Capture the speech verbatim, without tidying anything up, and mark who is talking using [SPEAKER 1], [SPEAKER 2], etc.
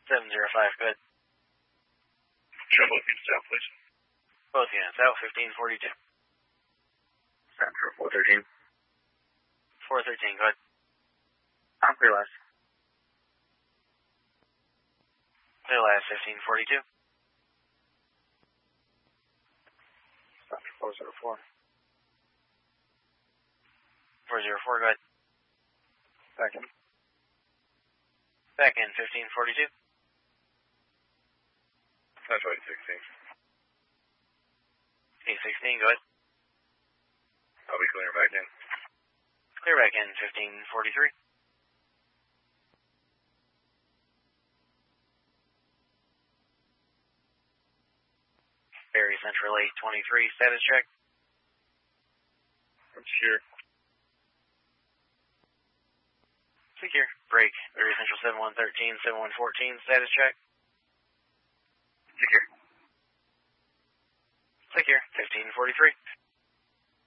[SPEAKER 1] seven zero five, go ahead.
[SPEAKER 2] Trouble units out, please.
[SPEAKER 1] Both units out, fifteen forty-two.
[SPEAKER 2] Central four thirteen.
[SPEAKER 1] four thirteen, go ahead.
[SPEAKER 2] I'm clear last.
[SPEAKER 1] Clear last, fifteen forty-two.
[SPEAKER 2] Central four zero four.
[SPEAKER 1] four zero four, go ahead.
[SPEAKER 2] Second.
[SPEAKER 1] Second, fifteen forty-two.
[SPEAKER 2] Central eight sixteen.
[SPEAKER 1] eight sixteen, go ahead.
[SPEAKER 2] I'll be clearing back in.
[SPEAKER 1] Clear back in, fifteen forty-three. Barry Central eight twenty-three, status check.
[SPEAKER 2] I'm sure.
[SPEAKER 1] Secure. Break. Barry Central seven one thirteen, seven one fourteen, status check.
[SPEAKER 2] Secure.
[SPEAKER 1] Secure. fifteen forty-three.